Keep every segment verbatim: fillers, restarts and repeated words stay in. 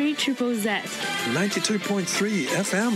three triple Z. ninety-two point three εφ εμ.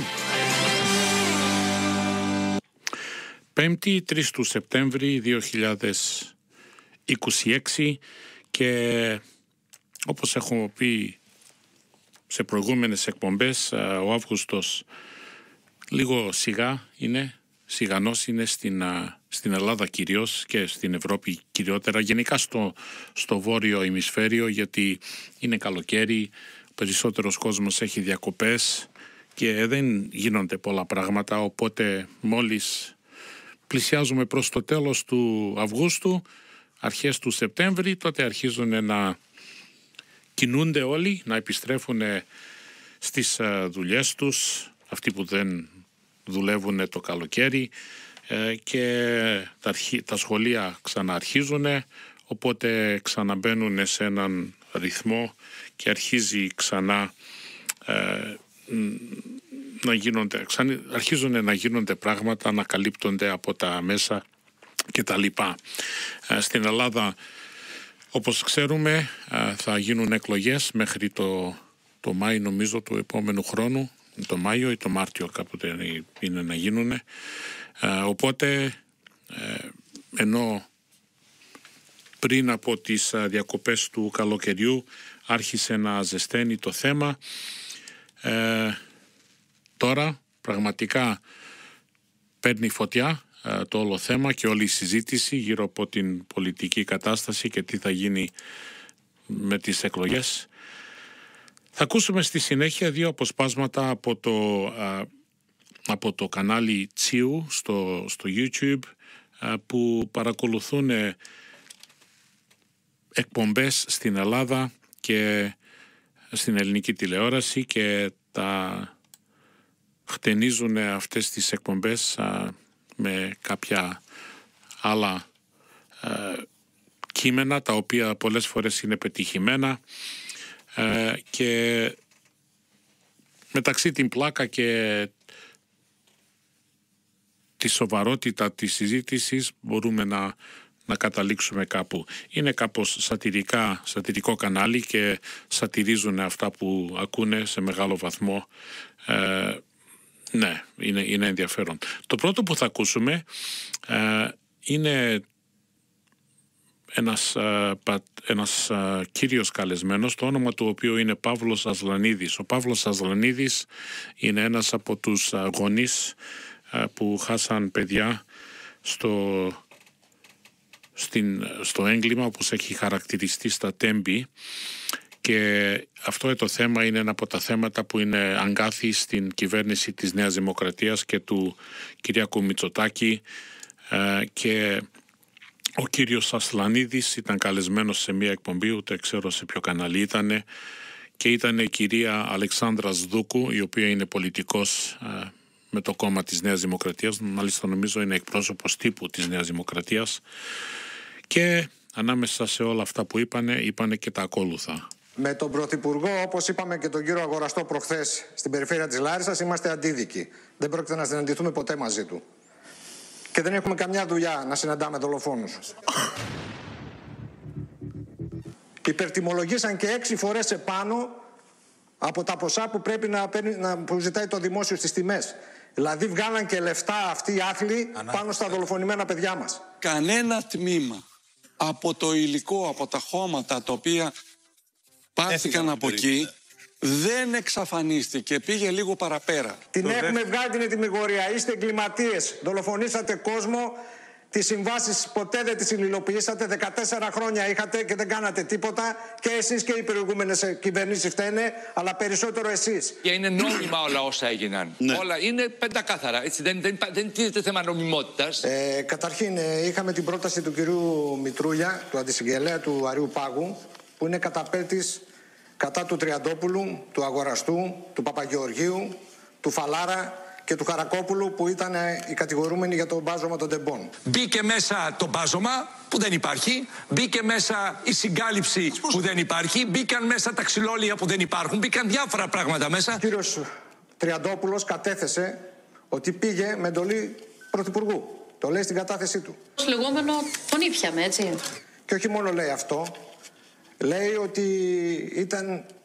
Πέμπτη, τρεις του Σεπτέμβρη δύο χιλιάδες είκοσι έξι, και όπως έχουμε πει σε προηγούμενες εκπομπές, ο Αύγουστος λίγο σιγά είναι, σιγανός είναι στην, στην Ελλάδα κυρίως και στην Ευρώπη κυριότερα, γενικά στο, στο βόρειο ημισφαίριο, γιατί είναι καλοκαίρι, περισσότερος κόσμος έχει διακοπές και δεν γίνονται πολλά πράγματα, οπότε μόλις πλησιάζουμε προς το τέλος του Αυγούστου, αρχές του Σεπτέμβρη, τότε αρχίζουν να κινούνται όλοι, να επιστρέφουν στις δουλειές τους, αυτοί που δεν δουλεύουν το καλοκαίρι, και τα, τα σχολεία ξαναρχίζουν, οπότε ξαναμπαίνουν σε έναν ρυθμό και αρχίζει ξανά ε, να γίνονται, ξανά, αρχίζουν να γίνονται πράγματα, να καλύπτονται από τα μέσα και τα λοιπά. Ε, στην Ελλάδα, όπως ξέρουμε, θα γίνουν εκλογές μέχρι το, το Μάη, νομίζω, του επόμενου χρόνου, το Μάιο ή το Μάρτιο κάποτε είναι να γίνουν. Ε, οπότε, ε, ενώ πριν από τις διακοπές του καλοκαιριού άρχισε να ζεσταίνει το θέμα, ε, τώρα πραγματικά παίρνει φωτιά το όλο θέμα και όλη η συζήτηση γύρω από την πολιτική κατάσταση και τι θα γίνει με τις εκλογές. Θα ακούσουμε στη συνέχεια δύο αποσπάσματα από το, από το κανάλι Τσίου στο, στο YouTube, που παρακολουθούν εκπομπές στην Ελλάδα και στην ελληνική τηλεόραση και τα χτενίζουν αυτές τις εκπομπές με κάποια άλλα ε, κείμενα, τα οποία πολλές φορές είναι πετυχημένα, ε, και μεταξύ την πλάκα και τη σοβαρότητα της συζήτησης μπορούμε να, να καταλήξουμε κάπου. Είναι κάπως σατυρικά, σατυρικό κανάλι και σατυρίζουν αυτά που ακούνε σε μεγάλο βαθμό. ε, Ναι, είναι, είναι ενδιαφέρον. Το πρώτο που θα ακούσουμε ε, είναι ένας, ε, πα, ένας ε, κύριος καλεσμένος, το όνομα του οποίου είναι Παύλος Ασλανίδης. Ο Παύλος Ασλανίδης είναι ένας από τους ε, γονείς ε, που χάσαν παιδιά στο, στην, στο έγκλημα, όπως έχει χαρακτηριστεί, στα Τέμπη. Και αυτό το θέμα είναι ένα από τα θέματα που είναι αγκάθι στην κυβέρνηση της Νέας Δημοκρατίας και του Κυριάκου Μητσοτάκη, και ο κύριος Ασλανίδης ήταν καλεσμένος σε μια εκπομπή, ούτε ξέρω σε ποιο κανάλι ήταν, και ήταν η κυρία Αλεξάνδρα Σδούκου, η οποία είναι πολιτικός με το κόμμα της Νέας Δημοκρατίας, μάλιστα νομίζω είναι εκπρόσωπος τύπου της Νέας Δημοκρατίας, και ανάμεσα σε όλα αυτά που είπανε, είπανε και τα ακόλουθα. Με τον Πρωθυπουργό, όπως είπαμε και τον κύριο Αγοραστό προχθές στην περιφέρεια της Λάρισσας, είμαστε αντίδικοι. Δεν πρόκειται να συναντηθούμε ποτέ μαζί του. Και δεν έχουμε καμιά δουλειά να συναντάμε δολοφόνους. Υπερτιμολογήσαν και έξι φορές επάνω από τα ποσά που πρέπει να, να που ζητάει το δημόσιο στις τιμές. Δηλαδή βγάλαν και λεφτά αυτοί οι άθλοι πάνω στα δολοφονημένα παιδιά μας. Κανένα τμήμα από το υλικό, από τα χώματα τα οποία πάρθηκαν από εκεί, δεν εξαφανίστηκε, πήγε λίγο παραπέρα. Την έχουμε βγάλει την ετοιμιγορία. Είστε εγκληματίες, δολοφονήσατε κόσμο, τις συμβάσεις ποτέ δεν τις υλοποιήσατε, δεκατέσσερα χρόνια είχατε και δεν κάνατε τίποτα, και εσείς και οι προηγούμενες κυβερνήσεις φταίνε, αλλά περισσότερο εσείς. Και είναι νόμιμα όλα όσα έγιναν. Ναι. Όλα είναι πεντακάθαρα, έτσι, δεν, δεν, δεν τίθεται θέμα νομιμότητας. Ε, καταρχήν ε, είχαμε την πρόταση του κυρίου Μητρούλια, του αντισυγγελέα του Αριού Πάγου, που είναι καταπέλτης κατά του Τριαντόπουλου, του Αγοραστού, του Παπαγεωργίου, του Φαλάρα και του Χαρακόπουλου, που ήταν οι κατηγορούμενοι για το μπάζωμα των τεμπών. Μπήκε μέσα το μπάζωμα που δεν υπάρχει, μπήκε μέσα η συγκάλυψη που δεν υπάρχει, μπήκαν μέσα τα ξυλόλια που δεν υπάρχουν, μπήκαν διάφορα πράγματα μέσα. Ο κύριος Τριαντόπουλος κατέθεσε ότι πήγε με εντολή Πρωθυπουργού. Το λέει στην κατάθεσή του. Ως λεγόμενο τον ήπιαμε, έτσι. Και όχι μόνο λέει αυτό, λέει ότι ήταν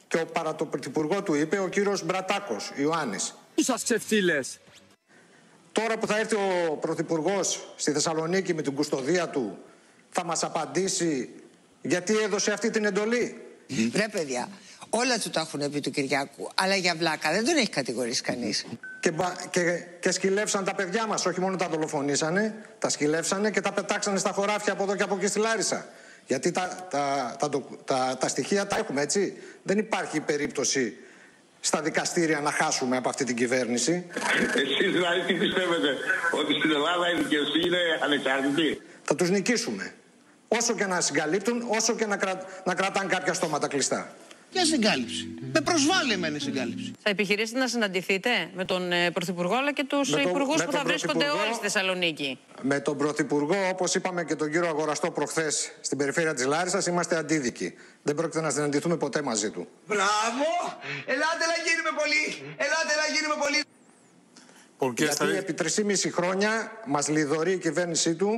Και ο παραπρπρωθυπουργό του είπε, ο κύριος Μπρατάκος, Ιωάννης. Πού σας ξεφτύλες. Τώρα που θα έρθει ο πρωθυπουργός στη Θεσσαλονίκη με την κουστοδία του, θα μας απαντήσει γιατί έδωσε αυτή την εντολή. Βρε παιδιά, όλα του τα έχουν πει του Κυριάκου, αλλά για βλάκα δεν τον έχει κατηγορήσει κανείς. Και, και, και σκυλεύσαν τα παιδιά μας, όχι μόνο τα δολοφονήσανε, τα σκυλεύσανε και τα πετάξανε στα χωράφια από εδώ και από εκεί στη Λάρισα. Γιατί τα, τα, τα, τα, τα, τα στοιχεία τα έχουμε, έτσι. Δεν υπάρχει περίπτωση στα δικαστήρια να χάσουμε από αυτή την κυβέρνηση. Εσείς δηλαδή τι πιστεύετε, ότι στην Ελλάδα η δικαιοσύνη είναι ανεξάρτητη? Θα τους νικήσουμε. Όσο και να συγκαλύπτουν, όσο και να, κρα... να κρατάνε κάποια στόματα κλειστά. Ποια συγκάλυψη? Με προσβάλλει εμένα η συγκάλυψη. Θα επιχειρήσετε να συναντηθείτε με τον ε, Πρωθυπουργό αλλά και τους υπουργούς που θα βρίσκονται όλοι στη Θεσσαλονίκη? Με τον Πρωθυπουργό, όπως είπαμε και τον κύριο Αγοραστό προχθές στην περιφέρεια της Λάρισσας, είμαστε αντίδικοι. Δεν πρόκειται να συναντηθούμε ποτέ μαζί του. Μπράβο! Ελάτε να γίνουμε πολύ! Ελάτε να γίνουμε πολύ! Γιατί επί τρισήμισι χρόνια μας λιδωρεί η κυβέρνησή του,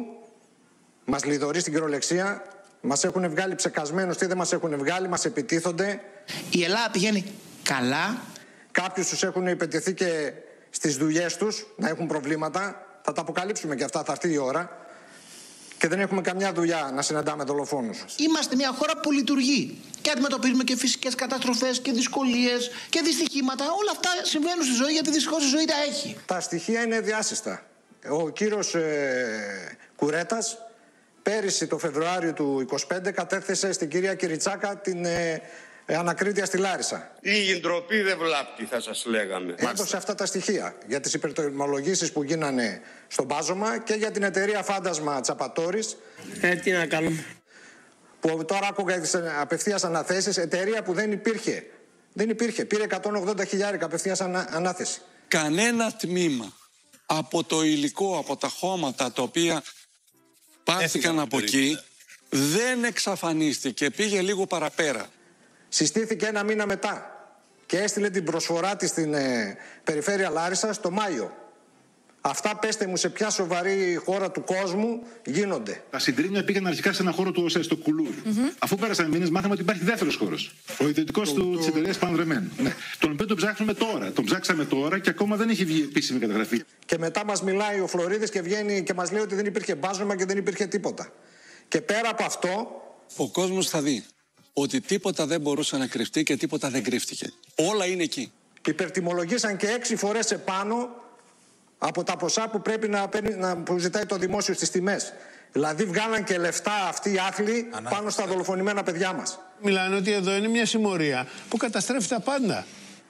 μας λιδωρεί στην κυριολεξία. Μας έχουν βγάλει ψεκασμένους, τι δεν μας έχουν βγάλει, μας επιτίθονται. Η Ελλάδα πηγαίνει καλά. Κάποιους τους έχουν υπετιθεί και στις δουλειές τους να έχουν προβλήματα. Θα τα αποκαλύψουμε και αυτά, θα έρθει η ώρα. Και δεν έχουμε καμιά δουλειά να συναντάμε δολοφόνους. Είμαστε μια χώρα που λειτουργεί. Και αντιμετωπίζουμε και φυσικές καταστροφές και δυσκολίες και δυστυχήματα. Όλα αυτά συμβαίνουν στη ζωή, γιατί δυστυχώς η ζωή τα έχει. Τα στοιχεία είναι διάσυστα. Ο κύριος ε, Κουρέτας πέρυσι το Φεβρουάριο του είκοσι πέντε κατέθεσε στην κυρία Κυριτσάκα την ε, ε, ανακρίτεια στη Λάρισα. Η ντροπή δεν βλάπτει, θα σας λέγαμε. Έδωσε αυτά τα στοιχεία για τις υπερτιμολογήσεις που γίνανε στον Πάζωμα και για την εταιρεία Φάντασμα Τσαπατόρης. Ε, τι να κάνουμε. Που τώρα άκουγα τις απευθείας αναθέσεις, εταιρεία που δεν υπήρχε. Δεν υπήρχε. Πήρε εκατόν ογδόντα χιλιάρικα απευθείας ανα, ανάθεση. Κανένα τμήμα από το υλικό, από τα χώματα τα οποία πάθηκαν από εκεί, δεν εξαφανίστηκε, πήγε λίγο παραπέρα. Συστήθηκε ένα μήνα μετά και έστειλε την προσφορά της στην ε, περιφέρεια Λάρισσας το Μάιο. Αυτά πέστε μου σε ποια σοβαρή χώρα του κόσμου γίνονται. Τα Συντρίμια πήγαν αρχικά σε ένα χώρο του ΟΣΕ, στο Κουλούρ. Mm-hmm. Αφού πέρασαν μήνες, μάθαμε ότι υπάρχει δεύτερος χώρος. Ο ιδιωτικός το, της εταιρείας Πανδρεμένου. Ναι. Τον οποίο τον ψάχνουμε τώρα. Τον ψάξαμε τώρα και ακόμα δεν έχει βγει επίσημη καταγραφή. Και μετά μας μιλάει ο Φλωρίδης και βγαίνει και μας λέει ότι δεν υπήρχε μπάζωμα και δεν υπήρχε τίποτα. Και πέρα από αυτό, ο κόσμος θα δει ότι τίποτα δεν μπορούσε να κρυφτεί και τίποτα δεν κρύφτηκε. Όλα είναι εκεί. Υπερτιμολογήσαν και έξι φορές επάνω από τα ποσά που πρέπει να, να που ζητάει το δημόσιο στις τιμές. Δηλαδή βγάλαν και λεφτά αυτοί οι άθλοι Ανά, πάνω στα δολοφονημένα παιδιά μας. Μιλάνε ότι εδώ είναι μια συμμορία που καταστρέφει τα πάντα.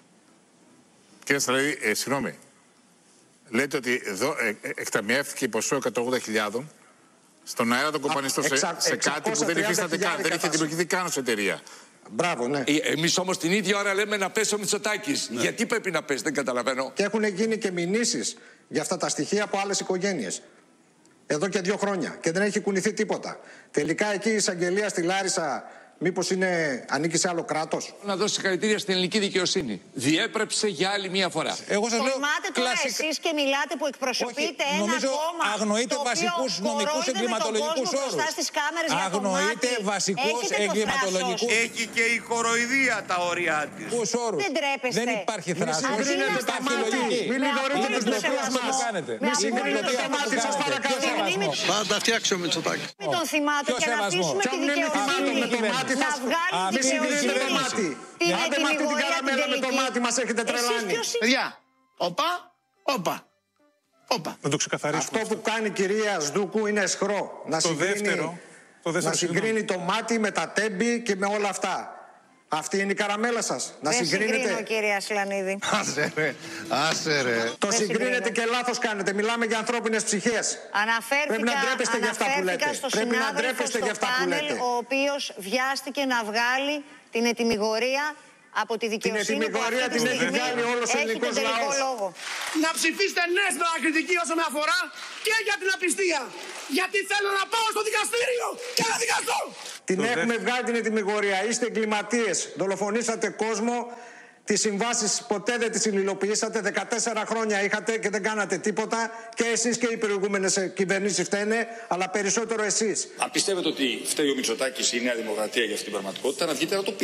Κύριε Στραλίδη, ε, συγγνώμη. Λέτε ότι εδώ ε, ε, εκταμιεύτηκε ποσό εκατόν ογδόντα χιλιάδες στον αέρα των κομπανιστών σε, σε κάτι που δεν υφίσταται καν. Δεν είχε δημιουργηθεί καν ως εταιρεία. Μπράβο, ναι. Ε, εμείς όμως την ίδια ώρα λέμε να πέσει ο Μητσοτάκης. Ναι. Γιατί πρέπει να πέσει, δεν καταλαβαίνω. Και έχουν γίνει και μηνύσεις για αυτά τα στοιχεία από άλλες οικογένειες. Εδώ και δύο χρόνια. Και δεν έχει κουνηθεί τίποτα. Τελικά εκεί η εισαγγελία στη Λάρισα μήπως είναι, ανήκει σε άλλο κράτος. Να δώσει συγχαρητήρια στην ελληνική δικαιοσύνη. Διέπρεψε για άλλη μία φορά. Εγώ σας λέω, τολμάτε τώρα κλασικά... εσείς και μιλάτε που εκπροσωπείτε Όχι, ένα νομίζω κόμμα αγνοείτε βασικούς νομικούς εγκληματολογικούς όρους. Αγνοείτε βασικούς εγκληματολογικούς. Έχει και η κοροϊδία τα όρια της. Ποιους όρους? Δεν τρέπεστε. Δεν υπάρχει θράσος. Μην υπάρχει λογική. Μην λιγορείτε τους νεκρούς μας. Μην συγκρίνετε το μάτι σας παρακαλώ. Πάντα τα φτιάξει ο Μητσοτάκης. Μην τον θυμάται και να αφήσουμε τη δικαιοσύνη να βγάλει τη δικαιοσύνη. Άντε με αυτή την καραμέλα με το μάτι μας έχετε τρελάνει. Παιδιά, όπα, όπα, όπα. Να το ξεκαθαρίσουμε. Αυτό που κάνει η κυρία Σδούκου είναι αισχρό. Να το συγκρίνει, δεύτερο, το δεύτερο να συγκρίνει το μάτι με τα τέμπη και με όλα αυτά. Αυτή είναι η καραμέλα σας. Να Δεν συγκρίνετε. συγκρίνω, κυρία Σλανίδη. Άσε ρε, άσε ρε. Το συγκρίνετε και λάθος κάνετε. Μιλάμε για ανθρώπινες ψυχές. Αναφέρθηκα, Πρέπει να ντρέπεστε για αυτά που λέτε. στο Πρέπει να συνάδελφο ντρέπεστε στο για αυτά που πάνελ, λέτε. ο οποίος βιάστηκε να βγάλει την ετυμηγορία από τη δικαιοσύνη που αυτή τη στιγμή έχει τον τελικό λόγο. Να ψηφίσετε ναι στην ανακριτική όσο με αφορά και για την απιστία. Γιατί θέλω να πάω στο δικαστήριο και να δικαστώ. Την το έχουμε δε... βγάλει την ετυμηγορία. Είστε εγκληματίες. Δολοφονήσατε κόσμο. Τις συμβάσεις ποτέ δεν τις υλοποιήσατε. δεκατέσσερα χρόνια είχατε και δεν κάνατε τίποτα. Και εσείς και οι προηγούμενες κυβερνήσεις φταίνε, αλλά περισσότερο εσείς. Αν πιστεύετε ότι φταίει ο Μητσοτάκης ή η Νέα Δημοκρατία για αυτή την πραγματικότητα, να βγείτε να το πείτε.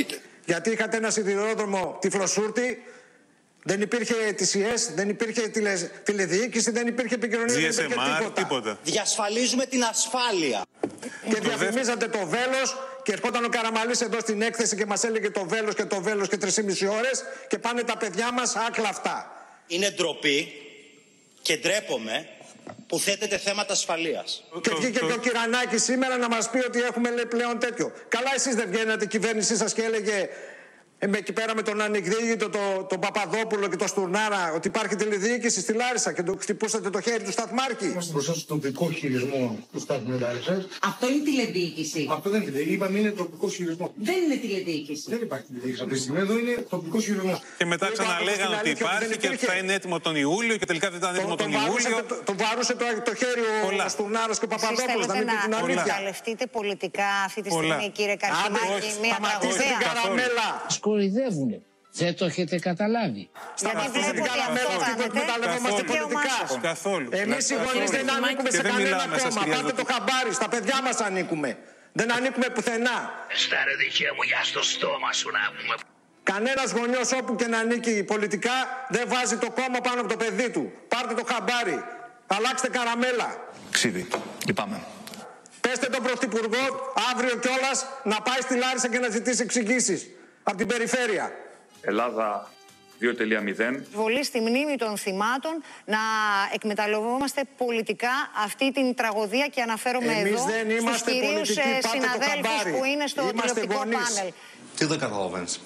Γιατί είχατε ένα σιδηρόδρομο Τυφλοσούρτη, δεν υπήρχε τι σι ες, δεν υπήρχε τηλε, τηλεδιοίκηση, δεν υπήρχε επικοινωνία, δεν υπήρχε τίποτα. τίποτα. Διασφαλίζουμε την ασφάλεια. Και διαφημίζατε το βέλος και ερχόταν ο Καραμανλής εδώ στην έκθεση και μας έλεγε το βέλος και το βέλος και τρεις και μισή ώρες και πάνε τα παιδιά μας άκλα αυτά. Είναι ντροπή και ντρέπομαι που θέτεται θέματα ασφαλείας. Και βγήκε και ο Κυρανάκης σήμερα να μας πει ότι έχουμε λέει, πλέον τέτοιο. Καλά εσείς δεν βγαίνατε η κυβέρνησή σας και έλεγε ε, εκεί πέρα με τον ανεκδίκητο, τον το Παπαδόπουλο και τον Στουρνάρα ότι υπάρχει τηλεδιοίκηση στη Λάρισα και το χτυπούσατε το χέρι του Σταθμάρχη. Είμαστε μπροστά στο τοπικό χειρισμό του Σταθμού Λάρισας. Αυτό είναι τηλεδιοίκηση. Αυτό δεν είναι τηλεδιοίκηση. Είπαμε είναι τοπικό χειρισμό. Δεν είναι τηλεδιοίκηση. Δεν υπάρχει τηλεδιοίκηση. Αυτή τη στιγμή εδώ είναι τοπικό χειρισμό. Και μετά ξαναλέγανε ότι υπάρχει και ότι θα είναι έτοιμο τον Ιούλιο και τελικά δεν ήταν έτοιμο τον Ιούλιο. Τον βαρούσε το χέρι ο Στουρνάρας και ο Παπαδόπουλος. Να μην πει την αλήθεια. Να εκμεταλλευτείτε πολιτικά αυτή τη στιγμή, κύριε Καρκιμάκη, μία τραγωδία. Κοροϊδεύουνε. Δεν το έχετε καταλάβει. Γιατί βλέπω ότι αυτό εκμεταλλευόμαστε πολιτικά. Καθόλου. Εμείς οι γονείς δεν ανήκουμε σε κανένα κόμμα. Πάτε το χαμπάρι, στα παιδιά μας ανήκουμε. Δεν ανήκουμε πουθενά. Στάρε δικαία μου για στο στόμα σου να πούμε. Κανένας γονιός όπου και να ανήκει πολιτικά δεν βάζει το κόμμα πάνω από το παιδί του. Πάρτε το χαμπάρι. Αλλάξτε καραμέλα. Ξύδι. Λυπάμαι. Πέστε τον Πρωθυπουργό αύριο κιόλας να πάει στη Λάρισα και να ζητήσει εξηγήσεις από την περιφέρεια. Ελλάδα δύο κόμμα μηδέν. Βολή στη μνήμη των θυμάτων να εκμεταλλευόμαστε πολιτικά αυτή την τραγωδία και αναφέρομαι Εμείς εδώ δεν είμαστε στους κυρίους συναδέλφους που είναι στο τηλεοπτικό πάνελ. Τι δεν καταλαβαίνεις.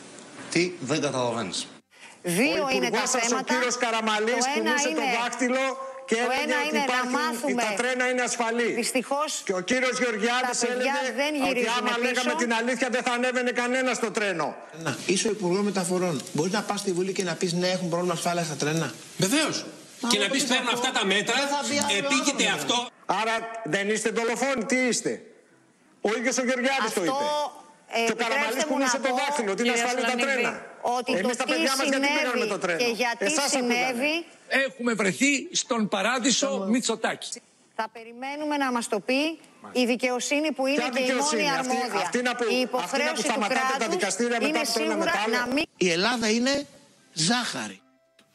Τι δεν καταλαβαίνεις. Δύο είναι τα θέματα. Ο κύριος Καραμανλής κουνούσε το δάχτυλο και έλεγε ότι υπάρχουν, τα τρένα είναι ασφαλή. Δυστυχώς, και ο κύριος Γεωργιάδης έλεγε ότι άμα πίσω. λέγαμε την αλήθεια δεν θα ανέβαινε κανένα στο τρένο. Να, είσαι ο Υπουργός Μεταφορών. Μπορείς να πας στη Βουλή και να πεις ναι, έχουν πρόβλημα ασφάλεια στα τρένα. Βεβαίως. Και να πεις παίρνω αυτά τα μέτρα, επίκειται αυτό. Άρα δεν είστε δολοφόνοι, τι είστε. Ο ίδιος ο Γεωργιάδης το είπε. Ε, και ο Καραμανλής κουνούσε το δάχτυλο, ότι είναι ασφαλή τα τρένα. Ότι εμείς τα παιδιά μας γιατί πήγαμε με το τρένο. Και γιατί Εσάς συνέβη. Έχουμε βρεθεί στον παράδεισο Μητσοτάκη. Θα περιμένουμε να μας το πει η δικαιοσύνη που είναι και η μόνη αρμόδια. Αυτή, αυτή η υποχρέωση του κράτους είναι σίγουρα να μην... Η Ελλάδα είναι ζάχαρη.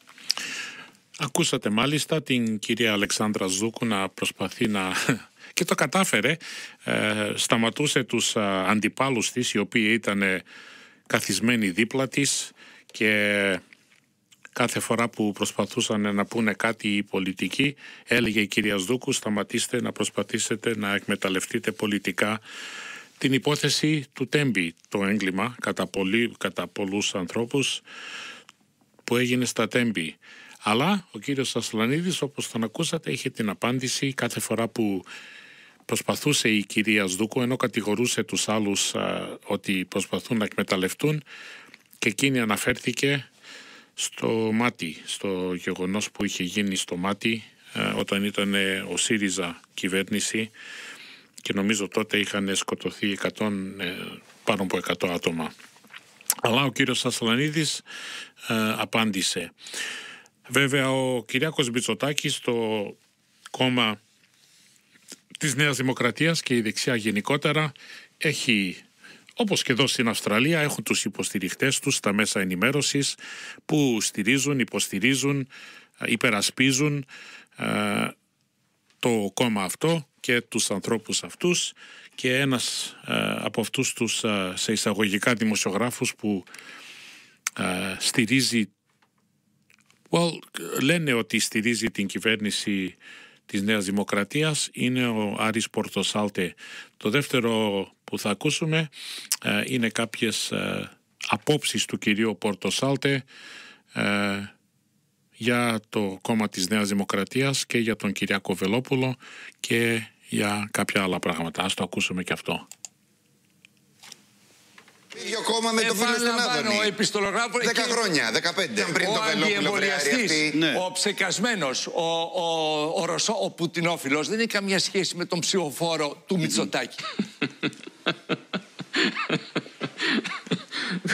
Ακούσατε μάλιστα την κυρία Αλεξάνδρα Ζούκου να προσπαθεί να... και το κατάφερε, ε, σταματούσε τους α, αντιπάλους της οι οποίοι ήταν καθισμένοι δίπλα της και κάθε φορά που προσπαθούσαν να πούνε κάτι οι πολιτικοί έλεγε η κυρία Ζούκου σταματήστε να προσπαθήσετε να εκμεταλλευτείτε πολιτικά την υπόθεση του Τέμπη, το έγκλημα κατά, πολλοί, κατά πολλούς ανθρώπους που έγινε στα Τέμπη. Αλλά ο κύριος Ασλανίδης, όπως τον ακούσατε, είχε την απάντηση κάθε φορά που προσπαθούσε η κυρία Ζούκου, ενώ κατηγορούσε τους άλλους α, ότι προσπαθούν να εκμεταλλευτούν, και εκείνη αναφέρθηκε στο Μάτι, στο γεγονός που είχε γίνει στο Μάτι α, όταν ήταν ο ΣΥΡΙΖΑ κυβέρνηση και νομίζω τότε είχαν σκοτωθεί εκατόν, ε, πάνω από εκατό άτομα. Αλλά ο κύριος Ασλανίδης α, απάντησε. Βέβαια ο Κυριάκος Μητσοτάκης, το κόμμα της Νέας Δημοκρατίας και η δεξιά γενικότερα, έχει, όπως και εδώ στην Αυστραλία, έχουν τους υποστηριχτές τους στα μέσα ενημέρωσης που στηρίζουν, υποστηρίζουν, υπερασπίζουν ε, το κόμμα αυτό και τους ανθρώπους αυτούς, και ένας ε, από αυτούς τους ε, σε εισαγωγικά δημοσιογράφους που ε, στηρίζει well, λένε ότι στηρίζει την κυβέρνηση της Νέας Δημοκρατίας είναι ο Άρης Πορτοσάλτε. Το δεύτερο που θα ακούσουμε ε, είναι κάποιες ε, απόψεις του κυρίου Πορτοσάλτε ε, για το κόμμα της Νέας Δημοκρατίας και για τον Κυριάκο Βελόπουλο και για κάποια άλλα πράγματα. Ας το ακούσουμε και αυτό. ίδιο κόμμα με το φίλο στον Άδωνη. Ο επιστολογράφος Δέκα εκεί, χρόνια, δεκαπέντε. Πριν ο το αντιεμβολιαστής, ναι. ο ψεκασμένος, ο, ο, ο, Ρωσό, ο Πουτινόφιλος δεν έχει καμία σχέση με τον ψηφοφόρο του Μητσοτάκη.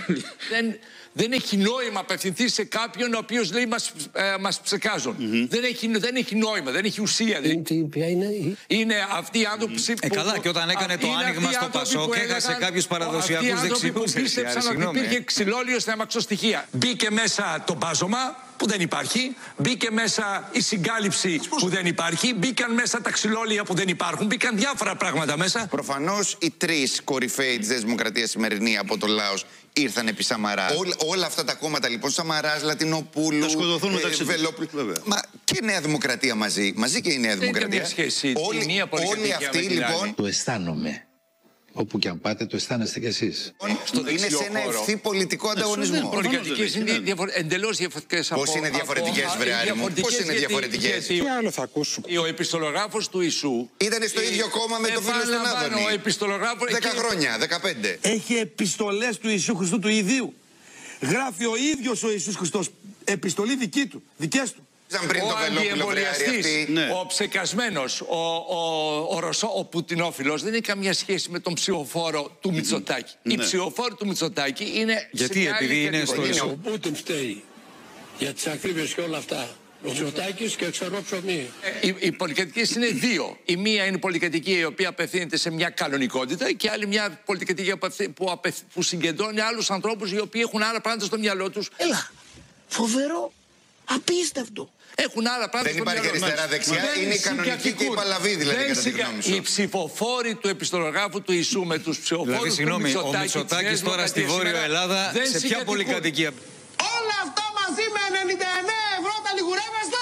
Δεν, δεν έχει νόημα απευθυνθεί σε κάποιον ο οποίος λέει μας, ε, μας ψεκάζουν. Mm-hmm. δεν, έχει, δεν έχει νόημα, δεν έχει ουσία. Τι, ποια είναι? Είναι αυτοί οι άνθρωποι mm-hmm. που... Ε, καλά, και όταν έκανε το άνοιγμα στο Πασόκ έχασε κάποιους παραδοσιακούς δεξιούς. Που πίστεψαν ότι υπήρχε ξυλόλιο στα αμαξοστοιχεία. Μπήκε μέσα το μπάζωμα που δεν υπάρχει, μπήκε μέσα η συγκάλυψη που δεν υπάρχει, μπήκαν μέσα τα ξυλόλια που δεν υπάρχουν, μπήκαν διάφορα πράγματα μέσα. Προφανώς οι τρεις κορυφαίοι της Δημοκρατίας σημερινοί από το Λάος ήρθαν επί Σαμαρά. Ό, όλα αυτά τα κόμματα λοιπόν, Σαμαράς, Λατινοπούλου, θα σκοτωθούν μεταξύ ε, Βελόπουλου. Μα και Νέα Δημοκρατία μαζί, μαζί και η Νέα Δημοκρατία. Δεν σχέση. Όλοι, μία όλοι αυτοί λοιπόν. Το αισθάνομαι. Όπου και αν πάτε, το αισθάνεστε κι εσείς. Είναι σε ένα ευθύ πολιτικό ανταγωνισμό. Πολιτικές είναι εντελώς διαφορετικές από... Πώς είναι διαφορετικές, βρε Άρη μου, πώς είναι διαφορετικές. Τι άλλο θα ακούσουμε. Ο επιστολογράφος του Ιησού... Ήταν στο ίδιο κόμμα με το φίλο στον Άδωνη. Ο επιστολογράφος... Δέκα χρόνια, δεκαπέντε. Έχει επιστολές του Ιησού Χριστού του ιδίου. Γράφει ο ίδιος ο Ιησούς Χριστός. Επιστολή δική του, δικές του. Ο αντιεμβολιαστής, ναι. ο ψεκασμένος, ο, ο, ο, Ρωσό, ο Πουτινόφιλος δεν έχει καμία σχέση με τον ψηφοφόρο του Μητσοτάκη. Mm-hmm. Οι ναι. ψηφοφόροι του Μητσοτάκη είναι... Γιατί, επειδή είναι στο Ιησού. Ο Πούτιν φταίει για τις ακρίβειες και όλα αυτά. Ο Μητσοτάκης και ξερό ψωμί. Ε, οι, οι πολυκατοικίες είναι δύο. Η μία είναι η πολυκατοικία η οποία απευθύνεται σε μια κανονικότητα και άλλη μια πολυκατοικία που, απευθ, που συγκεντρώνει άλλους ανθρώπους οι οποίοι έχουν άλλα πράγματα στο μυαλό τους. Έλα, φοβερό, απίστευτο. Έχουν άλλα πράγματα. Δεν υπάρχει αριστερά-δεξιά, είναι η κανονική και η παλαβή, δηλαδή, κατά τη γνώμη σου. Οι ψηφοφόροι του επιστολογράφου του Ιησού με τους ψηφοφόρους δηλαδή, συγγνώμη, του Μητσοτάκη. Ο Μητσοτάκης τώρα στη Βόρειο Ελλάδα, σε ποια πολυκατοικία. Όλα αυτά μαζί με ενενήντα εννέα ευρώ τα λιγουρεύεστε!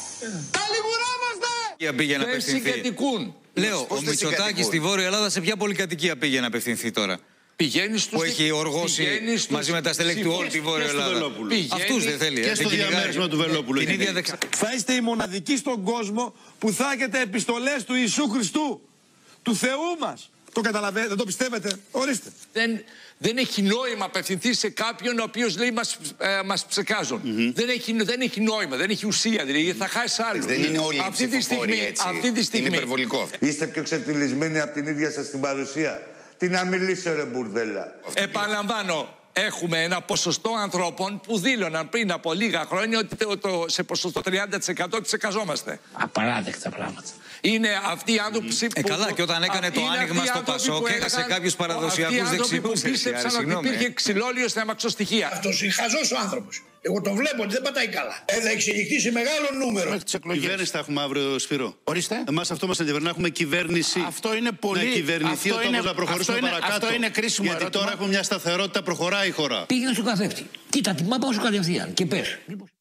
Τα λιγουρεύεστε! Πήγε να απευθυνθεί. Λέω, ο Μητσοτάκης στη Βόρεια Ελλάδα σε ποια πολυκατοικία πήγε να απευθυνθεί τώρα. Πηγαίνει στους... Που έχει οργώσει στους... μαζί με τα στελέχη του όλη τη Βόρεια Ελλάδα. Αυτούς δεν θέλει. Και ε, στο διαμέρισμα του Βελόπουλου. Την ίδια δεξα... Θα είστε οι μοναδικοί στον κόσμο που θα έχετε επιστολές του Ιησού Χριστού, του Θεού μας. Το καταλαβαίνετε, δεν το πιστεύετε. Ορίστε. Δεν, δεν έχει νόημα απευθυνθεί σε κάποιον ο οποίος λέει μας, ε, μας ψεκάζουν. Mm-hmm. δεν, έχει, δεν έχει νόημα, δεν έχει ουσία. Δηλαδή θα χάσει άλλους. Δεν είναι όλοι αυτή τη στιγμή, έτσι. Αυτή τη στιγμή. Είναι υπερβολικό. Είστε πιο ξεφτυλισμένοι από την ίδια σας την παρουσία. Τι να μιλήσω ρε μπουρδέλα. Επαναλαμβάνω, έχουμε ένα ποσοστό ανθρώπων που δήλωναν πριν από λίγα χρόνια ότι το, το, σε ποσοστό τριάντα τοις εκατό ψεκαζόμαστε. Απαράδεκτα πράγματα. Είναι αυτοί οι άνθρωποι που... Ε, καλά, και όταν έκανε το άνοιγμα στο Πασόκ έχασε κάποιους παραδοσιακούς δεξιούς. Που πίστεψαν ότι υπήρχε ξυλόλιο στα αμαξοστοιχεία. Αυτός είναι χαζός ο άνθρωπος. Εγώ τον βλέπω ότι δεν πατάει καλά. Ε, θα εξελιχθεί σε μεγάλο νούμερο. Κυβέρνηση θα έχουμε αύριο, Σπύρο. Ορίστε. Εμάς αυτό μας ενδιαφέρει, να έχουμε κυβέρνηση. Αυτό είναι πολύ. Να κυβερνηθεί ο τόπος, να προχωρήσουμε αυτό είναι, παρακάτω. Αυτό είναι κρίσιμο. Γιατί ερώτημα. τώρα έχουμε μια σταθερότητα, προχωράει η χώρα. Πήγαινε στον καθρέφτη. Τι τα τιμά, πάω στο κατευθείαν και πες.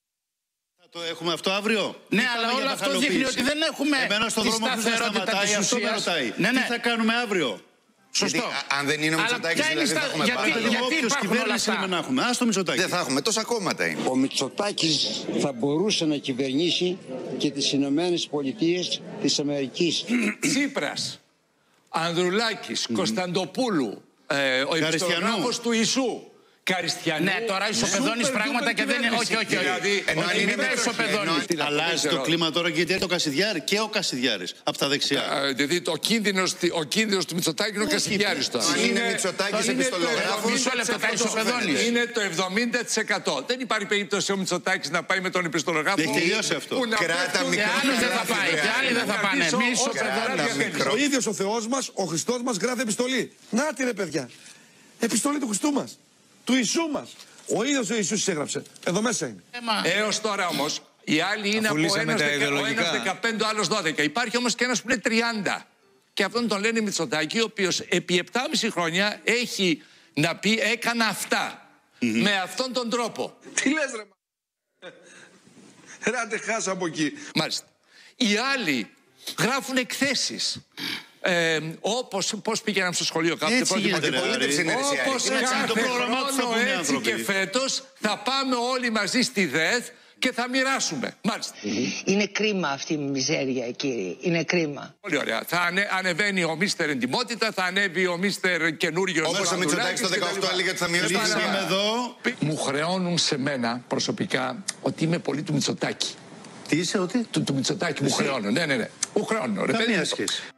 Θα το έχουμε αυτό αύριο. Ναι, αλλά όλο αυτό δείχνει ότι δεν έχουμε. Εμένα στον δρόμο που δεν σταματάει, αυτό με ρωτάει. Τι θα κάνουμε αύριο. Σωστό. Γιατί, αν δεν είναι ο Μητσοτάκης, δηλαδή στα... θα έχουμε γιατί, πάντα. Γιατί υπάρχουν όλα αυτά. Να έχουμε. Ας το Μητσοτάκη. Δεν θα έχουμε, τόσα κόμματα είναι. Ο Μητσοτάκης θα μπορούσε να κυβερνήσει και τις Ηνωμένες Πολιτείες της Αμερικής. Τσίπρας, Ανδρουλάκης, mm. Κωνσταντοπούλου, ε, ο επιστολογράφος του Ιησού. Καριστιανού. Ναι, τώρα ισοπεδώνεις πράγματα και δεν είναι. Όχι, όχι, όχι. Ενώ αν είναι ισοπεδώνεις. Αλλάζει το κλίμα τώρα γιατί έρχεται ο Κασιδιάρη και ο Κασιδιάρης από τα δεξιά. Δηλαδή ο κίνδυνος του Μητσοτάκη είναι ο Κασιδιάρης τώρα. Αν είναι Μητσοτάκης επιστολογράφος. Μισό λεπτό, τα ισοπεδώνεις. Είναι το εβδομήντα τοις εκατό. Δεν υπάρχει περίπτωση ο Μητσοτάκης να πάει με τον επιστολογράφο. Έχει τελειώσει αυτό. Κράτα μικρό. Και άλλοι δεν θα πάει. Και άλλοι δεν θα πάνε. Ο ίδιος ο Θεός μας, ο Χριστός μας γράφει επιστολή. Να τη ρε παιδιά. Επιστολή του Χριστού μας. Του Ιησού μας. Ο ίδιος ο Ιησούς έγραψε. Εδώ μέσα είναι. Έως τώρα όμως οι άλλοι είναι από ένας δεκαπέντε, ο άλλος δώδεκα. Υπάρχει όμως και ένας που είναι τριάντα. Και αυτόν τον λένε Μητσοτάκη, ο οποίος επί επτάμισι χρόνια έχει να πει έκανα αυτά. Mm-hmm. Με αυτόν τον τρόπο. Τι λες ρε μα. Ρε χάσω από εκεί. Μάλιστα. Οι άλλοι γράφουν εκθέσεις. Ε, όπως πώς πήγαιναν στο σχολείο κάποιο έτσι γίνεται, όπως κάθε χρόνο έτσι και φέτος θα πάμε όλοι μαζί στη ΔΕΘ και θα μοιράσουμε. Μάλιστα. Είναι κρίμα αυτή η μιζέρια, κύριε. Είναι κρίμα. Πολύ ωραία. Θα ανε, ανεβαίνει ο Μίστερ Εντιμότητα, θα ανέβει ο Μίστερ Καινούριος. Όπως ο Μητσοτάκης το δεκαοκτώ έλεγε ότι θα μειώσει. Εδώ. Μου χρεώνουν σε μένα προσωπικά ότι είμαι πολύ του Μητσοτάκη. Τι είσαι, ότι? Του, του Μητσοτάκη μου χρεώνουν. Ναι, ναι, ναι. Μου χρεώνουν. Ρε, παιδί,